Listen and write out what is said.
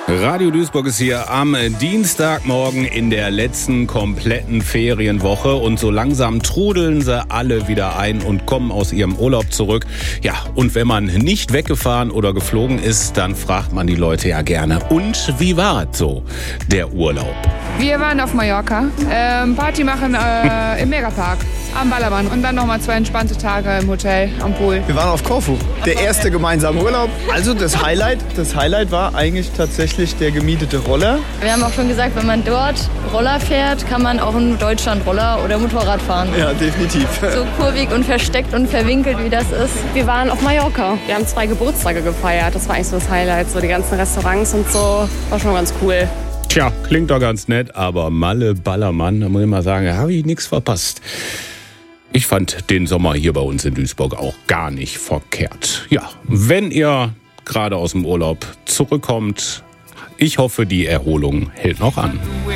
Radio Duisburg ist hier am Dienstagmorgen in der letzten kompletten Ferienwoche und so langsam trudeln sie alle wieder ein und kommen aus ihrem Urlaub zurück. Ja, und wenn man nicht weggefahren oder geflogen ist, dann fragt man die Leute ja gerne. Und wie war es so, der Urlaub? Wir waren auf Mallorca, Party machen im Megapark am Ballermann und dann nochmal 2 entspannte Tage im Hotel am Pool. Wir waren auf Korfu, der erste gemeinsame Urlaub. Also das Highlight war eigentlich tatsächlich der gemietete Roller. Wir haben auch schon gesagt, wenn man dort Roller fährt, kann man auch in Deutschland Roller oder Motorrad fahren. Ja, definitiv. So kurvig und versteckt und verwinkelt, wie das ist. Wir waren auf Mallorca. Wir haben 2 Geburtstage gefeiert. Das war eigentlich so das Highlight. So die ganzen Restaurants und so. War schon ganz cool. Tja, klingt doch ganz nett, aber Malle Ballermann, da muss ich mal sagen, da habe ich nichts verpasst. Ich fand den Sommer hier bei uns in Duisburg auch gar nicht verkehrt. Ja, wenn ihr gerade aus dem Urlaub zurückkommt, ich hoffe, die Erholung hält noch an.